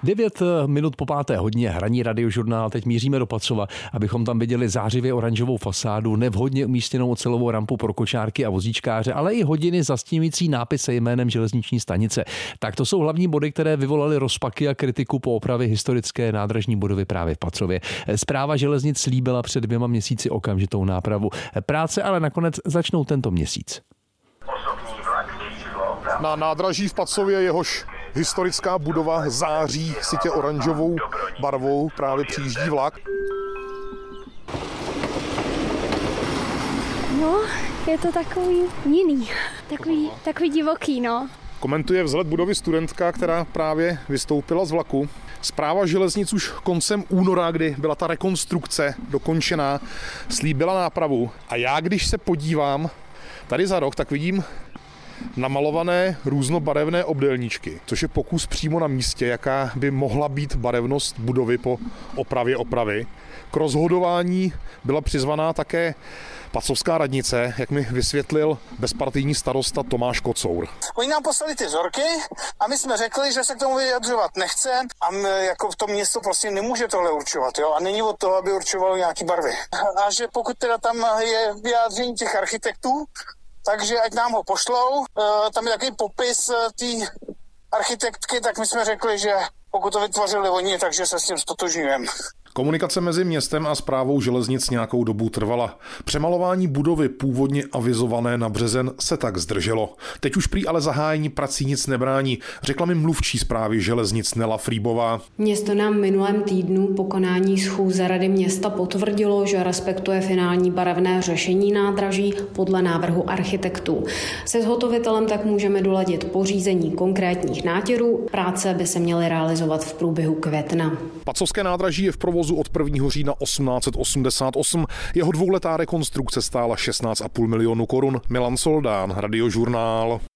9 minut po 5:00 hraní Radiožurnál. Teď míříme do Pacova, abychom tam viděli zářivě oranžovou fasádu, nevhodně umístěnou ocelovou rampu pro kočárky a vozíčkáře, ale i hodiny zastínující nápis se jménem železniční stanice. Tak to jsou hlavní body, které vyvolaly rozpaky a kritiku po opravě historické nádražní budovy právě v Pacově. Správa železnic slíbila před 2 měsíci okamžitou nápravu. Práce ale nakonec začnou tento měsíc. Na nádraží v Pacově, jehož historická budova září sytě oranžovou barvou, právě přijíždí vlak. No, je to takový jiný, takový divoký, no. Komentuje vzhled budovy studentka, která právě vystoupila z vlaku. Správa železnic už koncem února, kdy byla ta rekonstrukce dokončená, slíbila nápravu. A já, když se podívám tady za rok, tak vidím namalované různobarevné obdélníčky, což je pokus přímo na místě, jaká by mohla být barevnost budovy po opravy. K rozhodování byla přizvaná také pacovská radnice, jak mi vysvětlil bezpartijní starosta Tomáš Kocour. Oni nám poslali ty vzorky a my jsme řekli, že se k tomu vyjadřovat nechce a jako v tom město prostě nemůže tohle určovat, jo? A není od toho, aby určovalo nějaký barvy. A že pokud teda tam je vyjádření těch architektů, takže ať nám ho pošlou, tam je takový popis té architektky, tak my jsme řekli, že pokud to vytvořili oni, takže se s tím ztotožňujeme. Komunikace mezi městem a správou železnic nějakou dobu trvala. Přemalování budovy původně avizované na březen se tak zdrželo. Teď už prý ale zahájení prací nic nebrání, řekla mi mluvčí správy železnic Nela Frýbová. Město nám v minulém týdnu po konání schůze Rady města potvrdilo, že respektuje finální barevné řešení nádraží podle návrhu architektů. Se zhotovitelem tak můžeme doladit pořízení konkrétních nátěrů. Práce by se měly realizovat v průběhu května. Pacovské nádraží je v provozu od 1. října 1888. Jeho dvouletá rekonstrukce stála 16,5 milionu korun. Milan Soldán, Radiožurnál.